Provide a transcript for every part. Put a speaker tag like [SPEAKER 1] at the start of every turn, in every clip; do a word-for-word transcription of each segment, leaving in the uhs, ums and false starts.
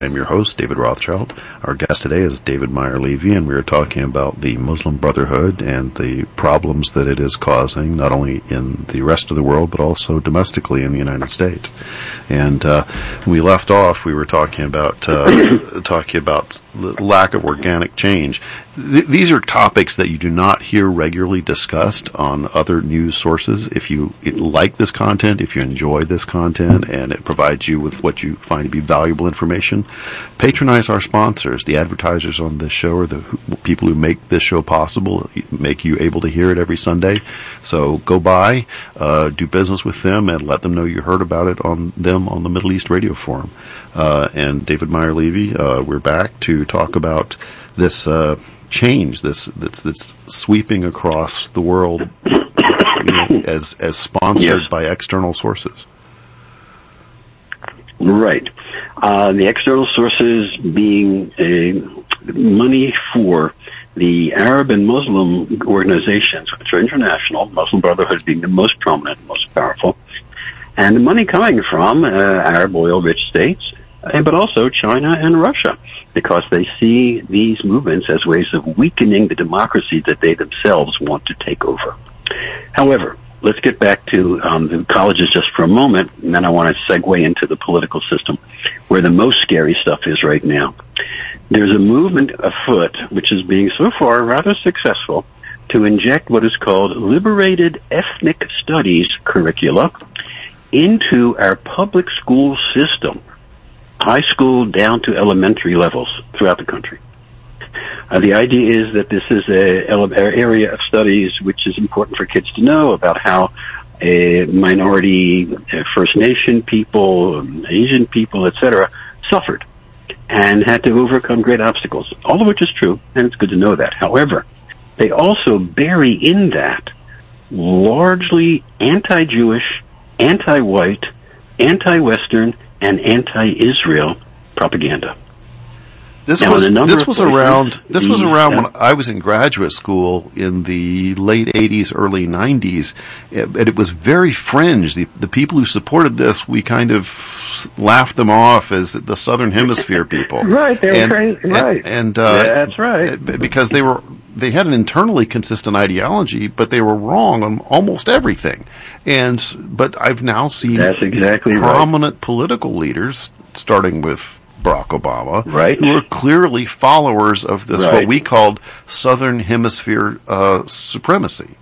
[SPEAKER 1] I'm your host, David Rothschild. Our guest today is David Meyer-Levy, and we are talking about the Muslim Brotherhood and the problems that it is causing, not only in the rest of the world, but also domestically in the United States. And uh, when we left off, we were talking about uh, talking about the lack of organic change. Th- these are topics that you do not hear regularly discussed on other news sources. If you like this content, if you enjoy this content, and it provides you with what you find to be valuable information, patronize our sponsors. The advertisers on this show are the who, people who make this show possible, make you able to hear it every Sunday. So go by, uh, do business with them, and let them know you heard about it on them on the Middle East Radio Forum. Uh, and David Meyer-Levy, uh, we're back to talk about this uh, change this that's, that's sweeping across the world, you know, as as sponsored yes. by external sources.
[SPEAKER 2] Right. Uh, the external sources being uh, money for the Arab and Muslim organizations, which are international, Muslim Brotherhood being the most prominent, most powerful, and the money coming from uh, Arab oil-rich states, uh, but also China and Russia, because they see these movements as ways of weakening the democracy that they themselves want to take over. However, let's get back to um, the colleges just for a moment, and then I want to segue into the political system, where the most scary stuff is right now. There's a movement afoot, which is being so far rather successful, to inject what is called liberated ethnic studies curricula into our public school system, high school down to elementary levels throughout the country. Uh, the idea is that this is an area of studies which is important for kids to know about how a minority, uh, First Nation people, Asian people, et cetera, suffered and had to overcome great obstacles, all of which is true, and it's good to know that. However, they also bury in that largely anti-Jewish, anti-white, anti-Western, and anti-Israel propaganda.
[SPEAKER 1] This
[SPEAKER 2] now,
[SPEAKER 1] was this
[SPEAKER 2] was
[SPEAKER 1] was around this was around when I was in graduate school in the late eighties, early nineties, and it was very fringe. The the people who supported this, we kind of laughed them off as the Southern Hemisphere people.
[SPEAKER 2] Right, they were
[SPEAKER 1] and,
[SPEAKER 2] crazy.
[SPEAKER 1] And,
[SPEAKER 2] right,
[SPEAKER 1] and uh,
[SPEAKER 2] yeah, that's right,
[SPEAKER 1] because they were. They had an internally consistent ideology, but they were wrong on almost everything. And but I've now seen
[SPEAKER 2] That's exactly
[SPEAKER 1] prominent
[SPEAKER 2] right.
[SPEAKER 1] political leaders, starting with Barack Obama,
[SPEAKER 2] right.
[SPEAKER 1] who are clearly followers of this,
[SPEAKER 2] right.
[SPEAKER 1] what we called Southern Hemisphere uh, supremacy.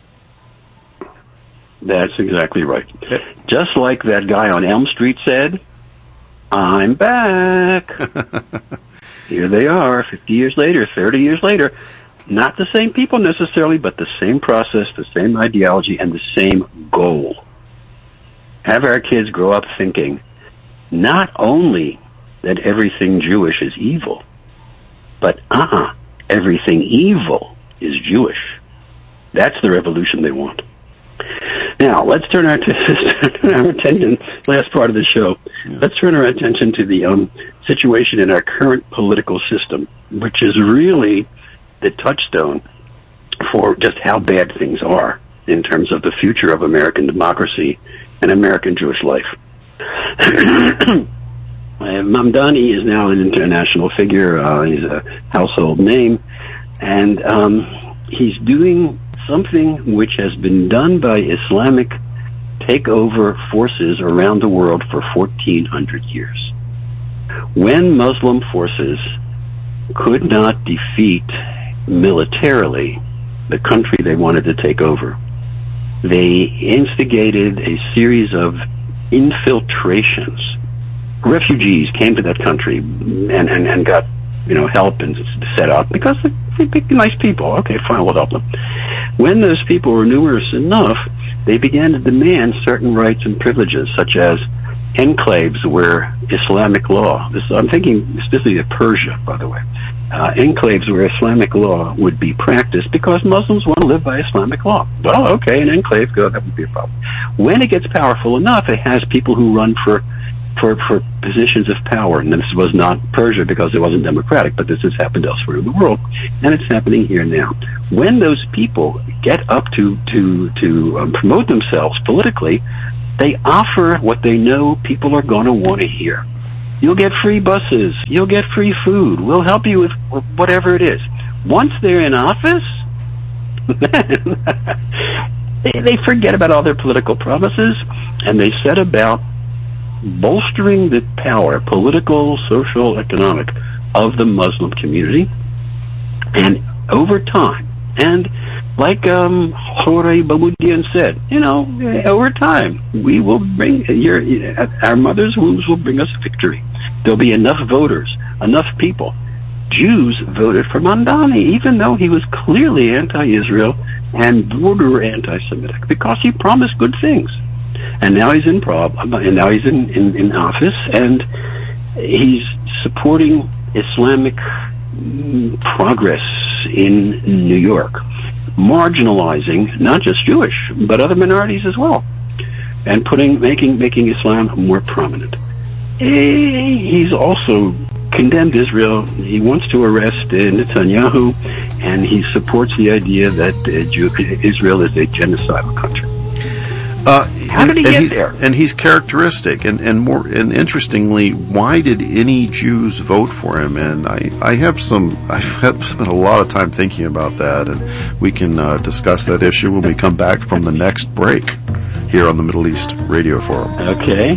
[SPEAKER 2] That's exactly right. It, Just like that guy on Elm Street said, "I'm back." Here they are, fifty years later, thirty years later. Not the same people necessarily, but the same process, the same ideology, and the same goal. Have our kids grow up thinking not only that everything Jewish is evil, but uh-uh, everything evil is Jewish. That's the revolution they want. Now, let's turn our, t- turn our attention, last part of the show, yeah. let's turn our attention to the um, situation in our current political system, which is really the touchstone for just how bad things are in terms of the future of American democracy and American Jewish life. Mamdani is now an international figure. Uh, he's a household name. And um, he's doing something which has been done by Islamic takeover forces around the world for fourteen hundred years. When Muslim forces could not defeat militarily the country they wanted to take over, they instigated a series of infiltrations. Refugees came to that country and, and, and got, you know, help and set up because they're nice people. Okay, fine, we'll help them. When those people were numerous enough, they began to demand certain rights and privileges, such as enclaves where Islamic law, this, I'm thinking specifically of Persia, by the way, uh, enclaves where Islamic law would be practiced because Muslims want to live by Islamic law. Well, okay, an enclave, go, that would be a problem. When it gets powerful enough, it has people who run for For, for positions of power, and this was not Persia because it wasn't democratic, but this has happened elsewhere in the world, and it's happening here now. When those people get up to to to um, promote themselves politically, they offer what they know people are going to want to hear. You'll get free buses. You'll get free food. We'll help you with whatever it is. Once they're in office, they, they forget about all their political promises, and they set about bolstering the power, political, social, economic, of the Muslim community. And over time, and like um, Jorge Babudian said, you know, over time, we will bring, your, our mother's wombs will bring us victory. There'll be enough voters, enough people. Jews voted for Mamdani, even though he was clearly anti-Israel and border anti-Semitic, because he promised good things. And now he's in prob, and now he's in, in, in office, and he's supporting Islamic progress in New York, marginalizing not just Jewish but other minorities as well, and putting making making Islam more prominent. He's also condemned Israel. He wants to arrest uh, Netanyahu, and he supports the idea that uh, Jew- Israel is a genocidal country.
[SPEAKER 1] Uh,
[SPEAKER 2] How did he
[SPEAKER 1] and
[SPEAKER 2] get
[SPEAKER 1] he's,
[SPEAKER 2] there?
[SPEAKER 1] And he's characteristic, and, and more and interestingly, why did any Jews vote for him? And I, I have some, I've had, spent a lot of time thinking about that, and we can uh, discuss that issue when we come back from the next break here on the Middle East Radio Forum.
[SPEAKER 2] Okay.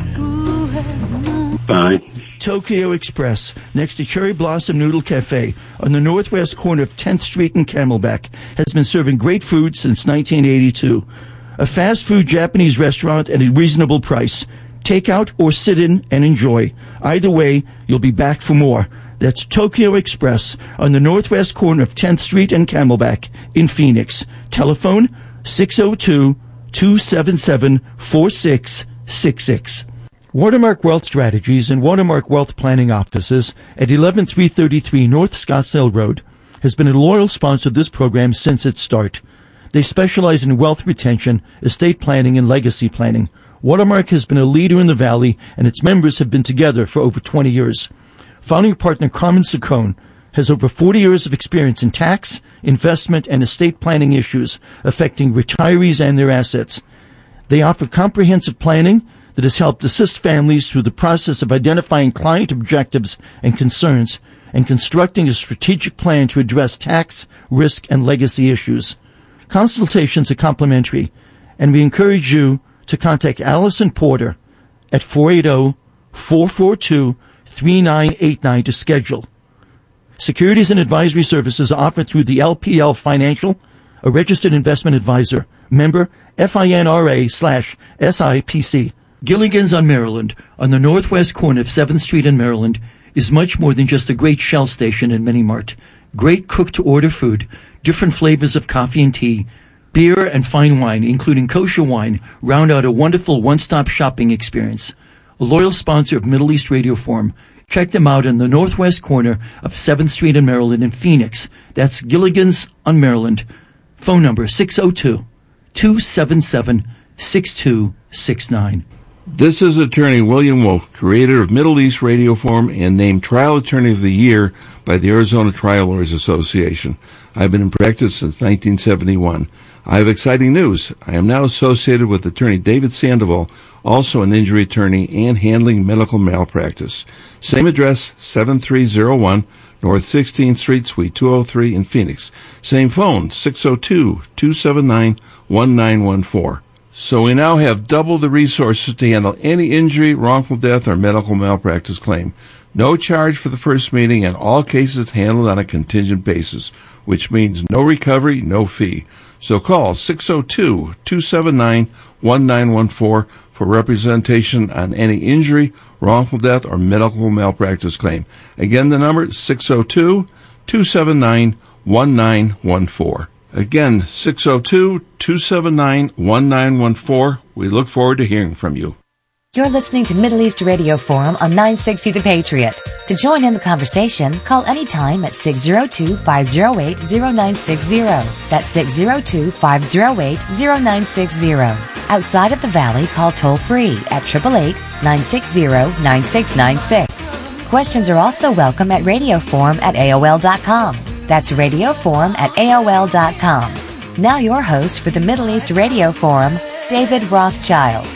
[SPEAKER 2] Bye.
[SPEAKER 3] Tokyo Express, next to Cherry Blossom Noodle Cafe on the northwest corner of tenth Street in Camelback, has been serving great food since nineteen eighty-two. A fast food Japanese restaurant at a reasonable price. Take out or sit in and enjoy. Either way, you'll be back for more. That's Tokyo Express on the northwest corner of tenth Street and Camelback in Phoenix. Telephone six oh two, two seven seven, four six six six. Watermark Wealth Strategies and Watermark Wealth Planning Offices at eleven three thirty-three North Scottsdale Road has been a loyal sponsor of this program since its start. They specialize in wealth retention, estate planning, and legacy planning. Watermark has been a leader in the Valley, and its members have been together for over twenty years. Founding partner Carmen Saccone has over forty years of experience in tax, investment, and estate planning issues affecting retirees and their assets. They offer comprehensive planning that has helped assist families through the process of identifying client objectives and concerns and constructing a strategic plan to address tax, risk, and legacy issues. Consultations are complimentary, and we encourage you to contact Allison Porter at four eight zero, four four two, three nine eight nine to schedule. Securities and advisory services are offered through the L P L Financial, a registered investment advisor, member FINRA slash SIPC. Gilligan's on Maryland, on the northwest corner of seventh Street in Maryland, is much more than just a great Shell station and mini-mart. Great cooked-to-order food, different flavors of coffee and tea, beer and fine wine, including kosher wine, round out a wonderful one-stop shopping experience. A loyal sponsor of Middle East Radio Forum. Check them out in the northwest corner of seventh Street in Maryland in Phoenix. That's Gilligan's on Maryland. Phone number six oh two, two seven seven, six two six nine.
[SPEAKER 4] This is attorney William Wolf, creator of Middle East Radio Forum and named Trial Attorney of the Year by the Arizona Trial Lawyers Association. I've been in practice since nineteen seventy-one. I have exciting news. I am now associated with attorney David Sandoval, also an injury attorney and handling medical malpractice. Same address, seven three zero one North sixteenth Street, Suite two oh three in Phoenix. Same phone, six oh two, two seven nine, one nine one four. So we now have double the resources to handle any injury, wrongful death, or medical malpractice claim. No charge for the first meeting, and all cases handled on a contingent basis, which means no recovery, no fee. So call six oh two, two seven nine, one nine one four for representation on any injury, wrongful death, or medical malpractice claim. Again, the number is six oh two, two seven nine, one nine one four. Again, six oh two, two seven nine, one nine one four. We look forward to hearing from you.
[SPEAKER 5] You're listening to Middle East Radio Forum on nine sixty The Patriot. To join in the conversation, call anytime at six oh two, five oh eight, oh nine six oh. That's six oh two, five oh eight, oh nine six oh. Outside of the Valley, call toll-free at eight eight eight, nine six oh, nine six nine six. Questions are also welcome at radioforum at A O L dot com. That's radioforum at A O L dot com. Now your host for the Middle East Radio Forum, David Rothschild.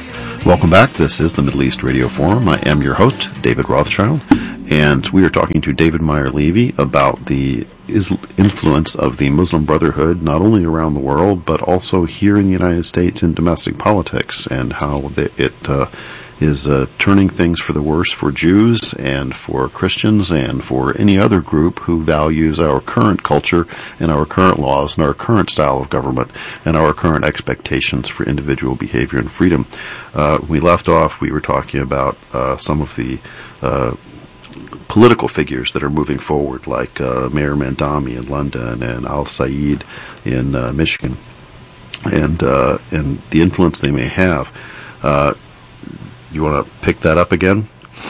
[SPEAKER 1] Welcome back. This is the Middle East Radio Forum. I am your host, David Rothschild, and we are talking to David Meyer Levy about the influence of the Muslim Brotherhood, not only around the world, but also here in the United States in domestic politics, and how it uh, is uh, turning things for the worse for Jews and for Christians and for any other group who values our current culture and our current laws and our current style of government and our current expectations for individual behavior and freedom. Uh, we left off, we were talking about uh, some of the uh, political figures that are moving forward, like uh, Mayor Mamdani in London and Al-Sayed in uh, Michigan, and uh, and the influence they may have. Uh, you want to pick that up again?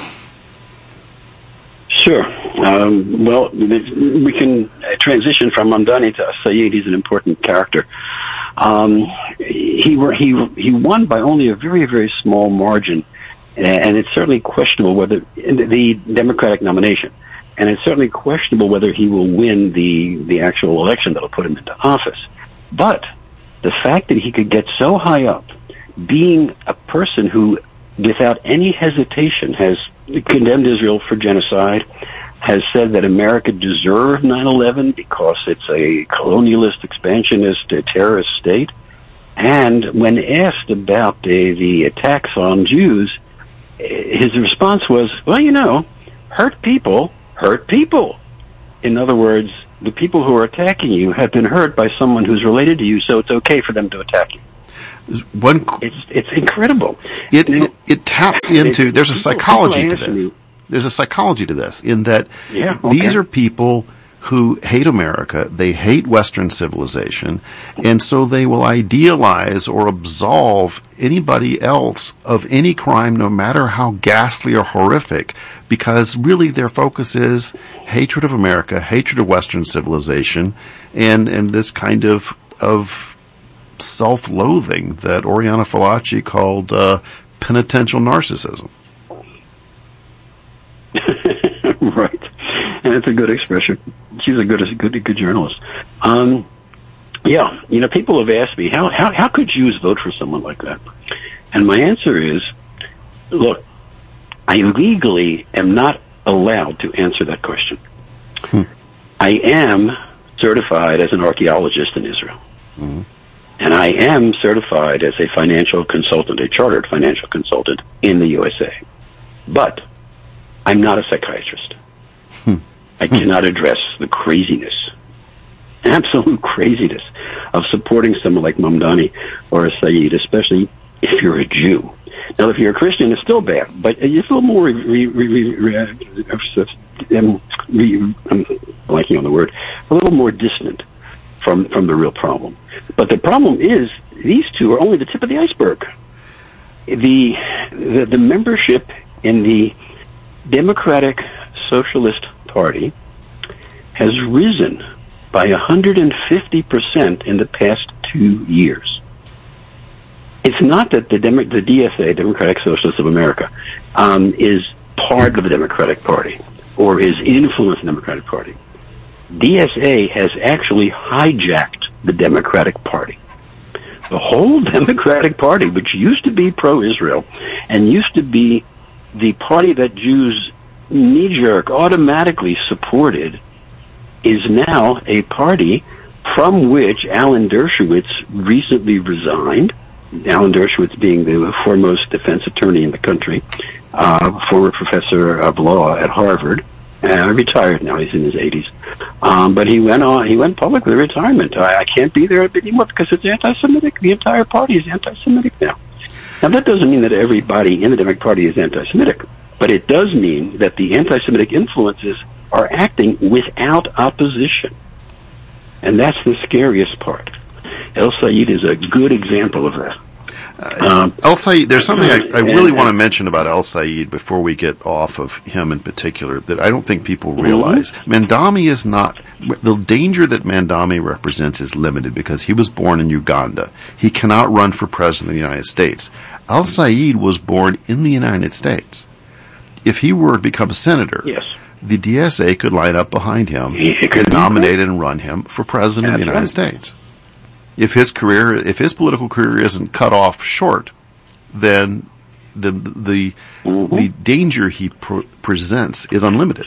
[SPEAKER 2] Sure. Um, well, we can transition from Mamdani to Al-Sayed. He's an important character. Um, he he he won by only a very very small margin. And it's certainly questionable whether the Democratic nomination, and it's certainly questionable whether he will win the, the actual election that will put him into office. But the fact that he could get so high up, being a person who, without any hesitation, has condemned Israel for genocide, has said that America deserved nine eleven because it's a colonialist, expansionist, uh, terrorist state, and when asked about the, the attacks on Jews, his response was, well, you know, hurt people hurt people. In other words, the people who are attacking you have been hurt by someone who's related to you, so it's okay for them to attack you.
[SPEAKER 1] One,
[SPEAKER 2] it's it's incredible.
[SPEAKER 1] It
[SPEAKER 2] now,
[SPEAKER 1] it, it taps into. There's a psychology to this. There's a psychology to this in that
[SPEAKER 2] yeah, okay.
[SPEAKER 1] these are people who hate America, they hate Western civilization, and so they will idealize or absolve anybody else of any crime, no matter how ghastly or horrific, because really their focus is hatred of America, hatred of Western civilization, and, and this kind of of self-loathing that Oriana Fallaci called uh, penitential narcissism.
[SPEAKER 2] Right. And it's a good expression. She's a good, a good, good journalist. Um, yeah, you know, people have asked me, how, how, how could Jews vote for someone like that? And my answer is, look, I legally am not allowed to answer that question. Hmm. I am certified as an archaeologist in Israel. Mm-hmm. And I am certified as a financial consultant, a chartered financial consultant in the U S A. But I'm not a psychiatrist. Hmm. I cannot address the craziness, absolute craziness, of supporting someone like Mamdani or Sayed, especially if you're a Jew. Now, if you're a Christian, it's still bad, but it's a little more, re, re, re, re, um, re, I'm blanking on the word, a little more distant from, from the real problem. But the problem is, these two are only the tip of the iceberg. The, the, the membership in the Democratic Socialist Party has risen by one hundred fifty percent in the past two years. It's not that the, Demo- the D S A, Democratic Socialists of America, um, is part of the Democratic Party or is influencing the Democratic Party. D S A has actually hijacked the Democratic Party. The whole Democratic Party, which used to be pro-Israel and used to be the party that Jews knee-jerk automatically supported, is now a party from which Alan Dershowitz recently resigned. Alan Dershowitz being the foremost defense attorney in the country, uh, former professor of law at Harvard, uh, retired now. He's in his eighties, um, but he went on. He went public with retirement. I, I can't be there anymore because it's anti-Semitic. The entire party is anti-Semitic now. Now that doesn't mean that everybody in the Democratic Party is anti-Semitic. But it does mean that the anti-Semitic influences are acting without opposition. And that's the scariest part. El-Sayed is a good example of that.
[SPEAKER 1] Uh, um, El-Sayed, there's something I, I really and, want to mention about El-Sayed before we get off of him in particular that I don't think people realize. Mm-hmm. Mamdani is not, the danger that Mamdani represents is limited because he was born in Uganda. He cannot run for president of the United States. El-Sayed was born in the United States. If he were to become a senator,
[SPEAKER 2] yes,
[SPEAKER 1] the D S A could line up behind him and nominate and run him for president That's of the United right. States. If his career, if his political career isn't cut off short, then the the
[SPEAKER 2] Mm-hmm.
[SPEAKER 1] the danger he pro- presents is unlimited.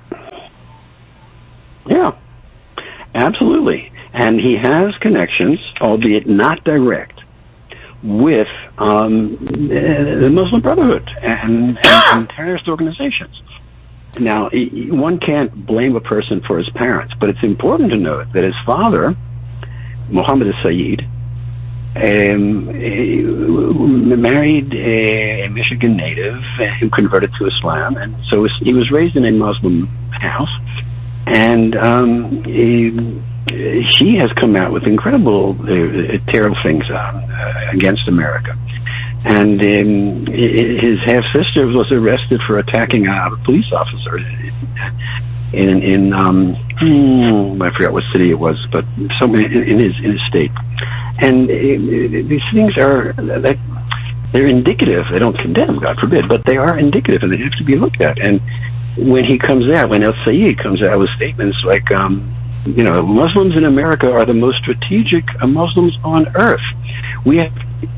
[SPEAKER 2] Yeah, absolutely. And he has connections, albeit not direct, with um, the Muslim Brotherhood and, and, and terrorist organizations. Now, one can't blame a person for his parents, but it's important to note that his father, Mohammed Sayyid, um, married a Michigan native who converted to Islam, and so he was raised in a Muslim house. And um, he, she has come out with incredible, uh, terrible things uh, against America. And um, his half-sister was arrested for attacking a police officer in, in um, I forgot what city it was, but somewhere in his, in his state. And uh, these things are, they're indicative. They don't condemn, God forbid, but they are indicative, and they have to be looked at. And when he comes out, when El Sayed comes out with statements like, um, you know, Muslims in America are the most strategic Muslims on earth. We have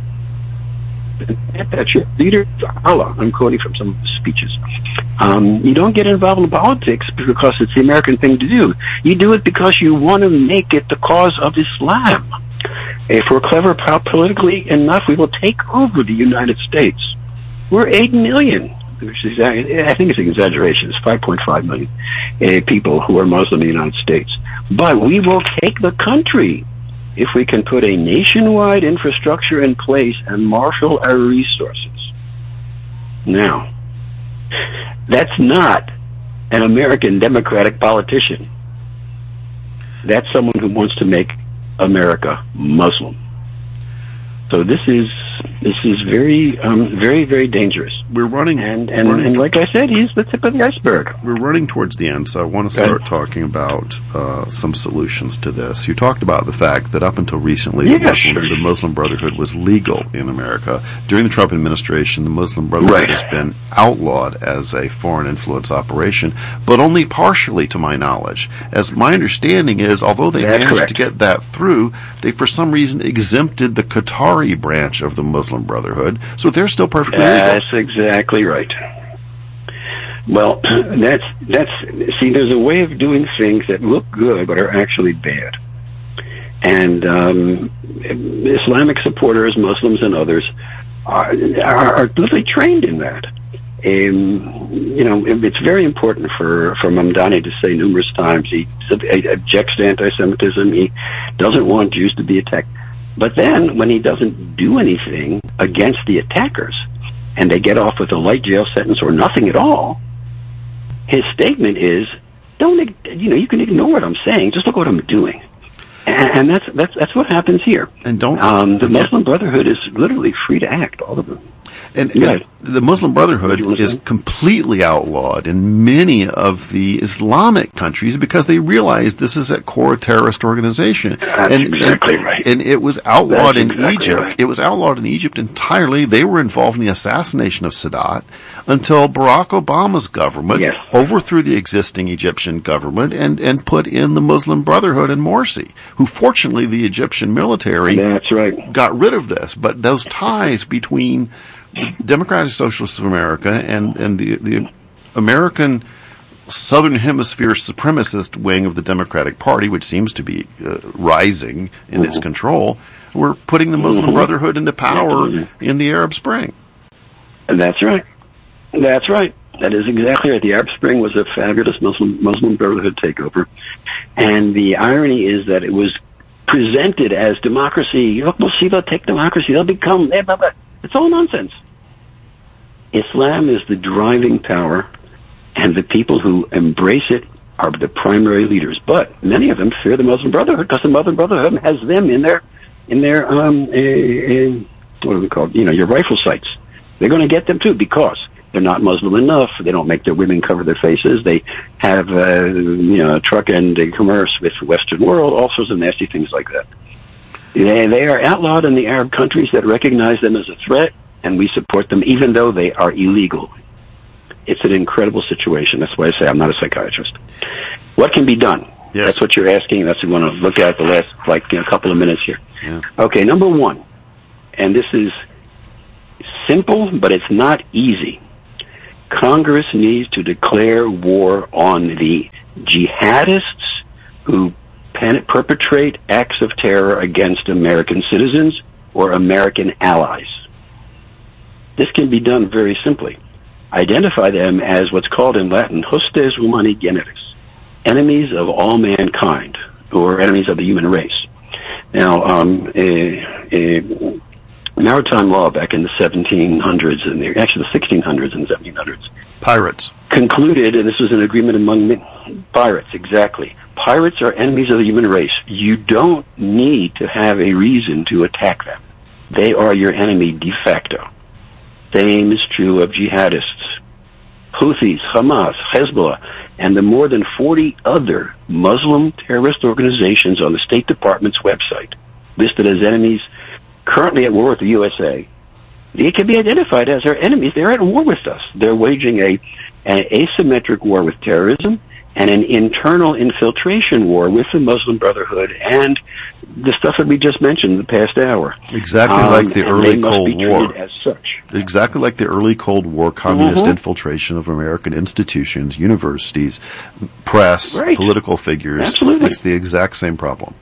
[SPEAKER 2] that your leader, Allah, I'm quoting from some of his speeches. Um, you don't get involved in politics because it's the American thing to do. You do it because you want to make it the cause of Islam. If we're clever politically enough, we will take over the United States. We're eight million. Which is, I think it's an exaggeration. It's five point five million uh, people who are Muslim in the United States. But we will take the country if we can put a nationwide infrastructure in place and marshal our resources. Now, that's not an American Democratic politician. That's someone who wants to make America Muslim. So this is this is very um, very very dangerous.
[SPEAKER 1] We're running,
[SPEAKER 2] and and,
[SPEAKER 1] running
[SPEAKER 2] and like I said, he's the tip of the iceberg.
[SPEAKER 1] We're running towards the end, so I want to start talking about uh, some solutions to this. You talked about the fact that up until recently,
[SPEAKER 2] Yeah,
[SPEAKER 1] the, Muslim,
[SPEAKER 2] sure.
[SPEAKER 1] the Muslim Brotherhood was legal in America. During the Trump administration, the Muslim Brotherhood
[SPEAKER 2] Right.
[SPEAKER 1] has been outlawed as a foreign influence operation, but only partially, to my knowledge. As my understanding is, although they
[SPEAKER 2] That's
[SPEAKER 1] managed
[SPEAKER 2] correct.
[SPEAKER 1] to get that through, they for some reason exempted the Qatari branch of the Muslim Brotherhood, so they're still perfectly legal.
[SPEAKER 2] That's exactly right. Well, that's that's see. There's a way of doing things that look good but are actually bad, and um, Islamic supporters, Muslims, and others are, are, are literally trained in that. Um, you know, it's very important for, for Mamdani to say numerous times he objects to anti-Semitism. He doesn't want Jews to be attacked. But then, when he doesn't do anything against the attackers, and they get off with a light jail sentence or nothing at all, his statement is, "Don't you know? You can ignore what I'm saying. Just look what I'm doing." And, and that's that's that's what happens here.
[SPEAKER 1] And don't
[SPEAKER 2] um, the
[SPEAKER 1] yeah.
[SPEAKER 2] Muslim Brotherhood is literally free to act. All of them.
[SPEAKER 1] And,
[SPEAKER 2] Go
[SPEAKER 1] and
[SPEAKER 2] ahead.
[SPEAKER 1] the Muslim Brotherhood
[SPEAKER 2] You wanna
[SPEAKER 1] is
[SPEAKER 2] say?
[SPEAKER 1] completely outlawed in many of the Islamic countries because they realize this is at core a terrorist organization.
[SPEAKER 2] That's
[SPEAKER 1] and,
[SPEAKER 2] exactly
[SPEAKER 1] and,
[SPEAKER 2] right.
[SPEAKER 1] And it was outlawed
[SPEAKER 2] That's
[SPEAKER 1] in
[SPEAKER 2] exactly
[SPEAKER 1] Egypt.
[SPEAKER 2] right.
[SPEAKER 1] It was outlawed in Egypt entirely. They were involved in the assassination of Sadat until Barack Obama's government
[SPEAKER 2] Yes.
[SPEAKER 1] overthrew the existing Egyptian government and, and put in the Muslim Brotherhood and Morsi, who fortunately the Egyptian military
[SPEAKER 2] That's right.
[SPEAKER 1] got rid of this, but those ties between the Democratic Socialists of America and, and the, the American Southern Hemisphere supremacist wing of the Democratic Party, which seems to be uh, rising in
[SPEAKER 2] Mm-hmm.
[SPEAKER 1] its control, were putting the Muslim
[SPEAKER 2] Mhm.
[SPEAKER 1] Brotherhood into power
[SPEAKER 2] Absolutely.
[SPEAKER 1] in the Arab Spring.
[SPEAKER 2] And that's right. That's right. That is exactly right. The Arab Spring was a fabulous Muslim Muslim Brotherhood takeover, and the irony is that it was presented as democracy. Look, we'll see, they'll take democracy. They'll become. Blah, blah, blah. It's all nonsense. Islam is the driving power, and the people who embrace it are the primary leaders. But many of them fear the Muslim Brotherhood because the Muslim Brotherhood has them in their in their um, uh, uh, what are they called? You know, your rifle sights. They're going to get them too because they're not Muslim enough. They don't make their women cover their faces. They have uh, you know truck and uh, commerce with the Western world, all sorts of nasty things like that. They, they are outlawed in the Arab countries that recognize them as a threat, and we support them even though they are illegal. It's an incredible situation. That's why I say I'm not a psychiatrist. What can be done?
[SPEAKER 1] Yes.
[SPEAKER 2] That's what you're asking. That's what we want to look at the last, like, you know, couple of minutes here.
[SPEAKER 1] Yeah.
[SPEAKER 2] Okay, number one, and this is simple, but it's not easy. Congress needs to declare war on the jihadists who pen- perpetrate acts of terror against American citizens or American allies. This can be done very simply. Identify them as what's called in Latin hostes humani generis, enemies of all mankind, or enemies of the human race. Now, um, a, a maritime law back in the seventeen hundreds, and the, actually the sixteen hundreds and seventeen hundreds,
[SPEAKER 1] Pirates.
[SPEAKER 2] concluded, and this was an agreement among men, pirates, exactly. Pirates are enemies of the human race. You don't need to have a reason to attack them. They are your enemy de facto. Same is true of jihadists, Houthis, Hamas, Hezbollah, and the more than forty other Muslim terrorist organizations on the State Department's website, listed as enemies currently at war with the U S A. They can be identified as our enemies. They're at war with us. They're waging a, an asymmetric war with terrorism and an internal infiltration war with the Muslim Brotherhood and the stuff that we just mentioned in the past hour.
[SPEAKER 1] Exactly
[SPEAKER 2] um,
[SPEAKER 1] like the early
[SPEAKER 2] they must
[SPEAKER 1] Cold
[SPEAKER 2] be
[SPEAKER 1] War.
[SPEAKER 2] treated as such.
[SPEAKER 1] Exactly like the early Cold War communist
[SPEAKER 2] Mm-hmm.
[SPEAKER 1] infiltration of American institutions, universities, press,
[SPEAKER 2] Right.
[SPEAKER 1] political figures.
[SPEAKER 2] Absolutely.
[SPEAKER 1] It's the exact same problem.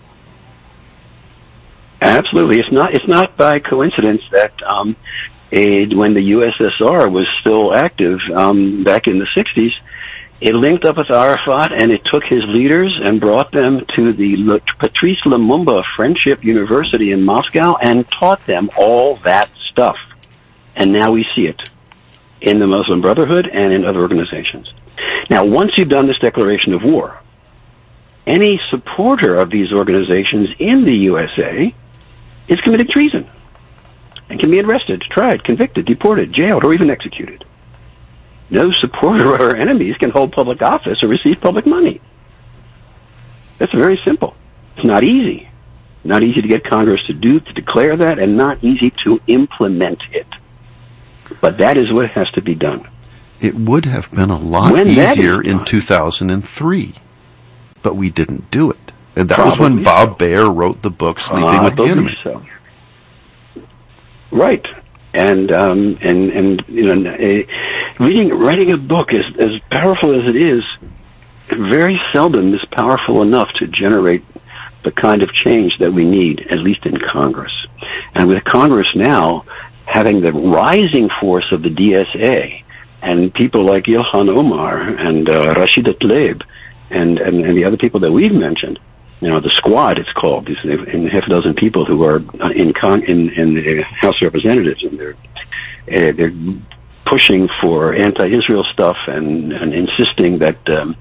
[SPEAKER 2] Absolutely, it's not. It's not by coincidence that um, a, when the U S S R was still active um, back in the sixties, it linked up with Arafat and it took his leaders and brought them to the Le, Patrice Lumumba Friendship University in Moscow and taught them all that stuff. And now we see it in the Muslim Brotherhood and in other organizations. Now, once you've done this declaration of war, any supporter of these organizations in the U S A is committing treason and can be arrested, tried, convicted, deported, jailed, or even executed. No supporter of our enemies can hold public office or receive public money. That's very simple. It's not easy. Not easy to get Congress to do, to declare that, and not easy to implement it. But that is what has to be done.
[SPEAKER 1] It would have been a lot
[SPEAKER 2] When that
[SPEAKER 1] easier
[SPEAKER 2] is
[SPEAKER 1] in
[SPEAKER 2] done.
[SPEAKER 1] two thousand three, but we didn't do it. And that was when
[SPEAKER 2] Probably
[SPEAKER 1] Bob
[SPEAKER 2] so.
[SPEAKER 1] Baer wrote the book Sleeping with the
[SPEAKER 2] Probably
[SPEAKER 1] Enemy.
[SPEAKER 2] So. Right. And, um, and, and, you know, a, reading, writing a book is as powerful as it is, very seldom is powerful enough to generate the kind of change that we need, at least in Congress. And with Congress now having the rising force of the D S A and people like Ilhan Omar and uh, Rashida Tlaib and, and, and the other people that we've mentioned, you know, the squad, it's called, these and half a dozen people who are in con, in, in the House of Representatives, and they're uh, they're pushing for anti-Israel stuff and, and insisting that um,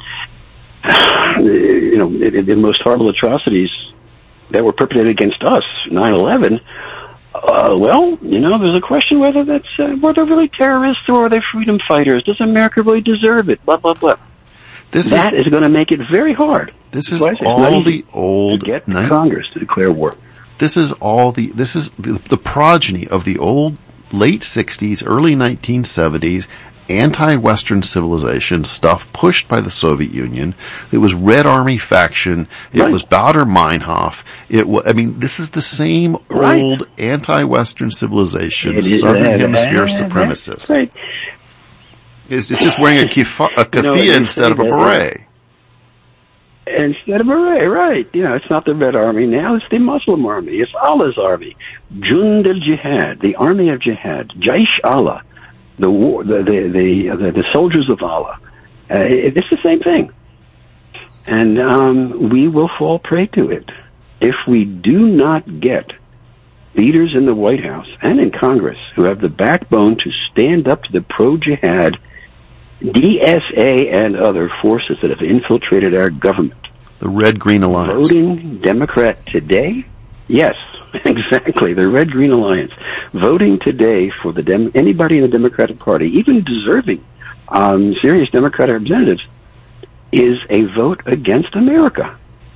[SPEAKER 2] you know the, the most horrible atrocities that were perpetrated against us, nine eleven. Uh, well, you know, there's a question whether that's uh, were they really terrorists or are they freedom fighters? Does America really deserve it? Blah blah blah.
[SPEAKER 1] This
[SPEAKER 2] That
[SPEAKER 1] is
[SPEAKER 2] is going to make it very hard.
[SPEAKER 1] this is
[SPEAKER 2] That's why it's not
[SPEAKER 1] all
[SPEAKER 2] easy
[SPEAKER 1] the old
[SPEAKER 2] to get
[SPEAKER 1] ni-
[SPEAKER 2] Congress to declare war.
[SPEAKER 1] This is all the this is the, the progeny of the old late sixties, early nineteen seventies anti-Western civilization stuff pushed by the Soviet Union. It was Red Army faction. It
[SPEAKER 2] Right.
[SPEAKER 1] was Baader-Meinhof. It was, I mean, this is the same
[SPEAKER 2] Right.
[SPEAKER 1] old anti-Western civilization,
[SPEAKER 2] It is-
[SPEAKER 1] Southern
[SPEAKER 2] uh,
[SPEAKER 1] Hemisphere
[SPEAKER 2] uh,
[SPEAKER 1] supremacist.
[SPEAKER 2] Right.
[SPEAKER 1] It's, it's just wearing a, kifa, a
[SPEAKER 2] You know,
[SPEAKER 1] keffiyeh
[SPEAKER 2] they
[SPEAKER 1] instead of a
[SPEAKER 2] say that-
[SPEAKER 1] beret.
[SPEAKER 2] Instead of a beret, right. You know, it's not the Red Army now, it's the Muslim Army. It's Allah's army. Jund al-Jihad, the army of jihad. Jaish Allah, the war, the, the, the, the, the soldiers of Allah. Uh, it, it's the same thing. And um, we will fall prey to it. If we do not get leaders in the White House and in Congress who have the backbone to stand up to the pro-jihad D S A and other forces that have infiltrated our government.
[SPEAKER 1] The Red-Green Alliance.
[SPEAKER 2] Voting Democrat today? Yes, exactly. The Red-Green Alliance. Voting today for the Dem- anybody in the Democratic Party, even deserving um, serious Democratic representatives, is a vote against America.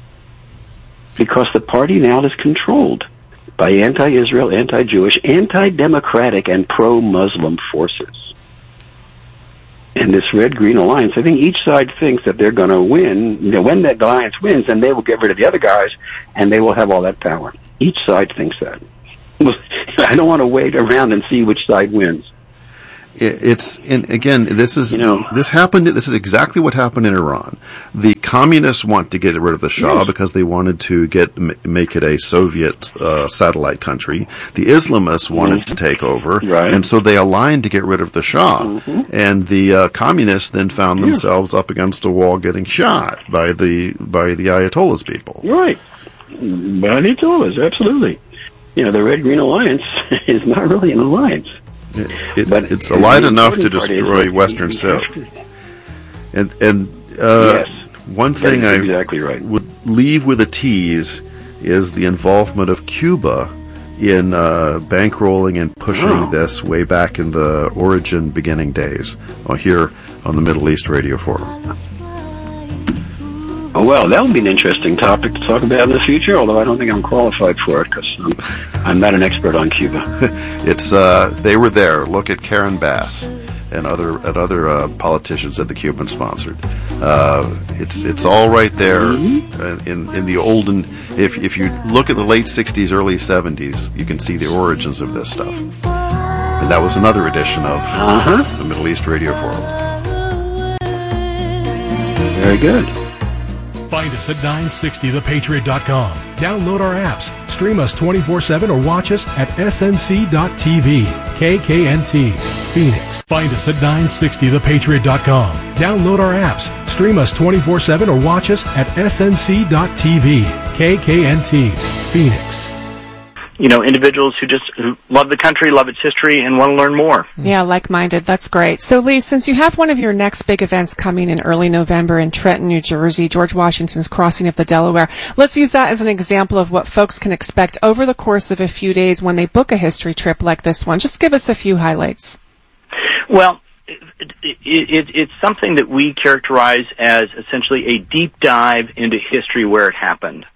[SPEAKER 2] Because the party now is controlled by anti-Israel, anti-Jewish, anti-democratic, and pro-Muslim forces. And this Red-Green Alliance, I think each side thinks that they're going to win. You know, when that alliance wins, then they will get rid of the other guys, and they will have all that power. Each side thinks that. I don't want to wait around and see which side wins.
[SPEAKER 1] It's and again, this is
[SPEAKER 2] you know,
[SPEAKER 1] this happened. This is exactly what happened in Iran. The communists want to get rid of the Shah
[SPEAKER 2] yes.
[SPEAKER 1] because they wanted to get make it a Soviet uh, satellite country. The Islamists wanted mm-hmm. to take over,
[SPEAKER 2] right.
[SPEAKER 1] and so they aligned to get rid of the Shah.
[SPEAKER 2] Mm-hmm.
[SPEAKER 1] And the uh, communists then found
[SPEAKER 2] yeah.
[SPEAKER 1] themselves up against a wall, getting shot by the by the Ayatollah's people.
[SPEAKER 2] Right, by the Ayatollahs, absolutely. You know, the Red Green Alliance is not really an alliance.
[SPEAKER 1] It, it,
[SPEAKER 2] but
[SPEAKER 1] it's allied enough to destroy Western Civ. And and uh,
[SPEAKER 2] yes,
[SPEAKER 1] one thing I
[SPEAKER 2] exactly right.
[SPEAKER 1] would leave with a tease is the involvement of Cuba in uh, bankrolling and pushing oh. this way back in the origin beginning days uh, here on the Middle East Radio Forum.
[SPEAKER 2] Oh, well, that would be an interesting topic to talk about in the future, although I don't think I'm qualified for it because um, I'm not an expert on Cuba.
[SPEAKER 1] It's uh, they were there. Look at Karen Bass and other at other uh, politicians that the Cubans sponsored. Uh, it's it's all right there mm-hmm. in in the olden. If if you look at the late sixties, early seventies, you can see the origins of this stuff. And that was another edition of
[SPEAKER 2] uh-huh.
[SPEAKER 1] the Middle East Radio Forum.
[SPEAKER 2] Very good.
[SPEAKER 6] Find us at nine sixty the patriot dot com. Download our apps, stream us twenty-four seven, or watch us at S N C dot T V. K K N T, Phoenix. Find us at nine sixty the patriot dot com. Download our apps, stream us twenty-four seven, or watch us at S N C dot T V. K K N T, Phoenix.
[SPEAKER 7] You know, individuals who just who love the country, love its history, and want to learn more.
[SPEAKER 8] Yeah, like-minded. That's great. So, Lee, since you have one of your next big events coming in early November in Trenton, New Jersey, George Washington's Crossing of the Delaware, let's use that as an example of what folks can expect over the course of a few days when they book a history trip like this one. Just give us a few highlights.
[SPEAKER 7] Well, it, it, it, it's something that we characterize as essentially a deep dive into history where it happened.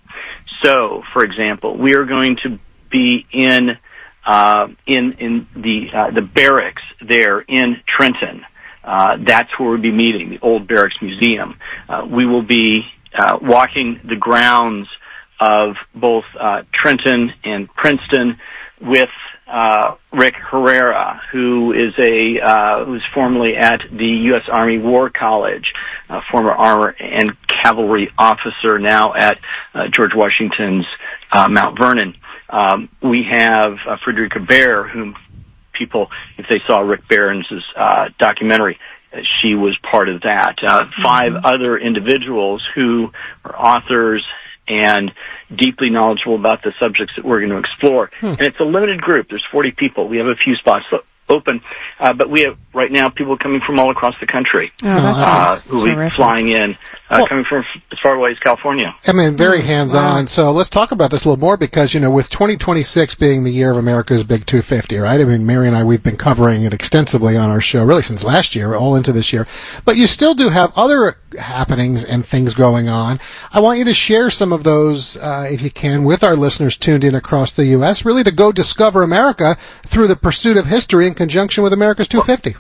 [SPEAKER 7] So, for example, we are going to be in uh, in in the uh, the barracks there in Trenton. Uh, that's where we'll be meeting, the Old Barracks Museum. Uh, we will be uh, walking the grounds of both uh, Trenton and Princeton with uh, Rick Herrera, who is a uh, who's formerly at the U S Army War College, uh, former armor and cavalry officer, now at uh, George Washington's uh, Mount Vernon. Um, we have uh, Frederica Bear, whom people, if they saw Rick Barron's uh, documentary, uh, she was part of that. Uh, mm-hmm. Five other individuals who are authors and deeply knowledgeable about the subjects that we're going to explore. Hmm. And it's a limited group. There's forty people. We have a few spots open, uh, but we have right now people coming from all across the country
[SPEAKER 8] oh, that's
[SPEAKER 7] uh, who will be flying in, uh,
[SPEAKER 9] well,
[SPEAKER 7] coming from as far away as California.
[SPEAKER 9] I mean, very hands-on. Wow. So let's talk about this a little more because, you know, with twenty twenty-six being the year of America's Big two fifty, right? I mean, Mary and I, we've been covering it extensively on our show, really since last year, all into this year. But you still do have other happenings and things going on. I want you to share some of those, uh, if you can, with our listeners tuned in across the U S, really to go discover America through the pursuit of history in conjunction with America's two fifty.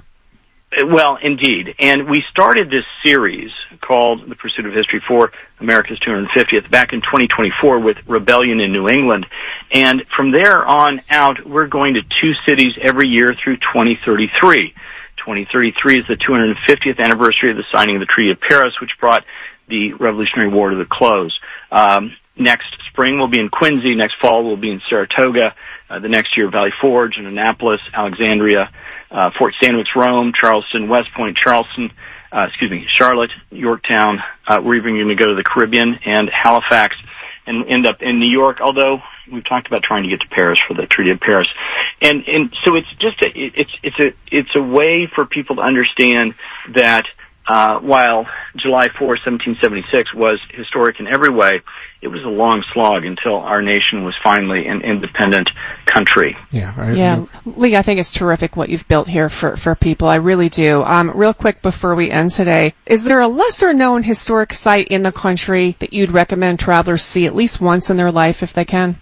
[SPEAKER 7] Well, indeed. And we started this series called The Pursuit of History for America's two hundred fiftieth back in twenty twenty-four with Rebellion in New England. And from there on out, we're going to two cities every year through twenty thirty-three. twenty thirty-three is the two hundred fiftieth anniversary of the signing of the Treaty of Paris, which brought the Revolutionary War to the close. Um, next spring we'll be in Quincy. Next fall we'll be in Saratoga. Uh, the next year, Valley Forge and Annapolis, Alexandria, uh, Fort Stanwix, Rome, Charleston, West Point, Charleston, uh, excuse me, Charlotte, Yorktown. Uh, we're even going to go to the Caribbean and Halifax and end up in New York, although we've talked about trying to get to Paris for the Treaty of Paris. And, and so it's just a, it's, it's a, it's a way for people to understand that, uh, while July fourth, seventeen seventy-six was historic in every way, it was a long slog until our nation was finally an independent country.
[SPEAKER 9] Yeah, right.
[SPEAKER 8] Yeah, Lee, I think it's terrific what you've built here for, for people. I really do. Um, real quick before we end today, is there a lesser-known historic site in the country that you'd recommend travelers see at least once in their life if they can?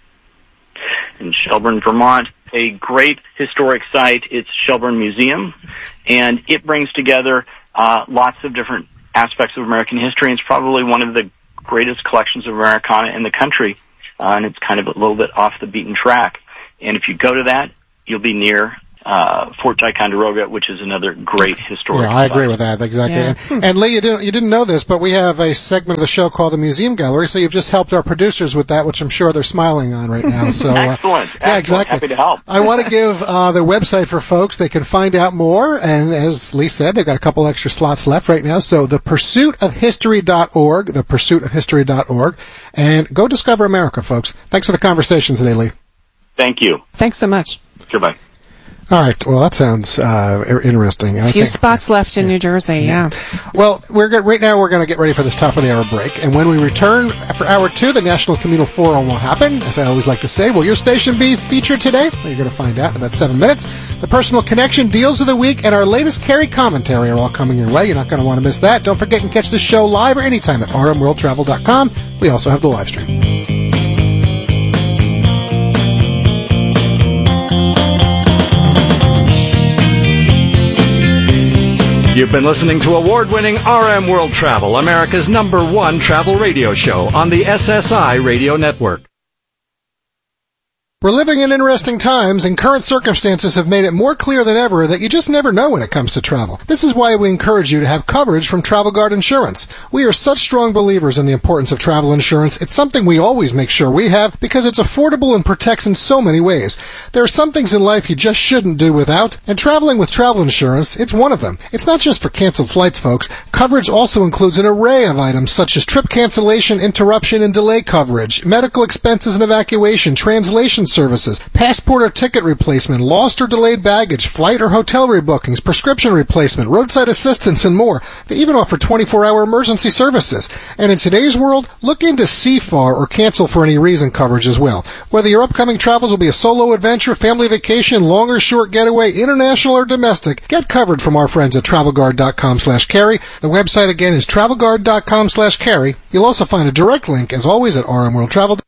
[SPEAKER 7] In Shelburne, Vermont, a great historic site. It's Shelburne Museum, and it brings together uh, lots of different aspects of American history. It's probably one of the greatest collections of Americana in the country, uh, and it's kind of a little bit off the beaten track. And if you go to that, you'll be near uh, Fort Ticonderoga, which is another great historic
[SPEAKER 9] Yeah, I agree
[SPEAKER 7] site.
[SPEAKER 9] with that, exactly.
[SPEAKER 8] Yeah.
[SPEAKER 9] And, and Lee, you didn't, you didn't know this, but we have a segment of the show called the Museum Gallery, so you've just helped our producers with that, which I'm sure they're smiling on right now. So, uh,
[SPEAKER 7] Excellent.
[SPEAKER 9] Yeah,
[SPEAKER 7] Excellent.
[SPEAKER 9] exactly.
[SPEAKER 7] Happy to help.
[SPEAKER 9] I want to give uh, the website for folks. They can find out more, and as Lee said, they've got a couple extra slots left right now. So the pursuit of history dot org, the pursuit of history dot org, and go discover America, folks. Thanks for the conversation today, Lee.
[SPEAKER 7] Thank you.
[SPEAKER 8] Thanks so much.
[SPEAKER 7] Goodbye.
[SPEAKER 9] All right. Well, that sounds uh, interesting.
[SPEAKER 8] A few spots left in New Jersey, yeah.
[SPEAKER 9] Well, we're good. Right now we're going to get ready for this top of the hour break, and when we return for hour two, the National Communal Forum will happen. As I always like to say, will your station be featured today? Well, you're going to find out in about seven minutes. The Personal Connection, Deals of the Week, and our latest Carrie commentary are all coming your way. You're not going to want to miss that. Don't forget you can catch the show live or anytime at r m world travel dot com. We also have the live stream.
[SPEAKER 10] You've been listening to award-winning R M World Travel, America's number one travel radio show on the S S I Radio Network.
[SPEAKER 9] We're living in interesting times, and current circumstances have made it more clear than ever that you just never know when it comes to travel. This is why we encourage you to have coverage from Travel Guard Insurance. We are such strong believers in the importance of travel insurance. It's something we always make sure we have because it's affordable and protects in so many ways. There are some things in life you just shouldn't do without, and traveling with travel insurance, it's one of them. It's not just for canceled flights, folks. Coverage also includes an array of items such as trip cancellation, interruption, and delay coverage, medical expenses and evacuation, translation services, passport or ticket replacement, lost or delayed baggage, flight or hotel rebookings, prescription replacement, roadside assistance, and more. They even offer twenty-four hour emergency services. And in today's world, look into C F A R or cancel for any reason coverage as well. Whether your upcoming travels will be a solo adventure, family vacation, long or short getaway, international or domestic, get covered from our friends at travel guard dot com slash carry. The website again is travel guard dot com slash carry. You'll also find a direct link, as always, at r m world travel.